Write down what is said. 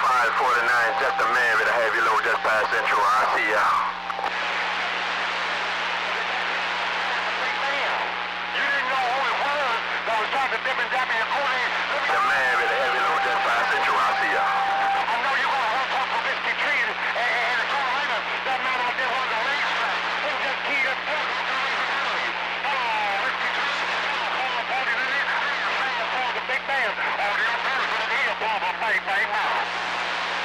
549, just a Mary to have you low just past Central. I'll see ya. You didn't know who it was that was trying to dip and dap in your coolie. The Mary.